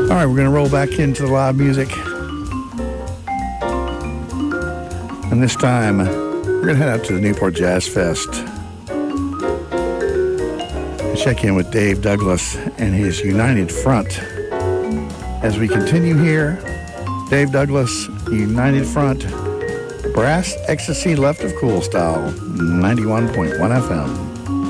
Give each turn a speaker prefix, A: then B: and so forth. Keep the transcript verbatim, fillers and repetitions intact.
A: All right, we're going to roll back into the live music. And this time, we're going to head out to the Newport Jazz Fest and check in with Dave Douglas and his United Front. As we continue here, Dave Douglas, United Front, Brass Ecstasy Left of Cool Style, ninety-one point one F M.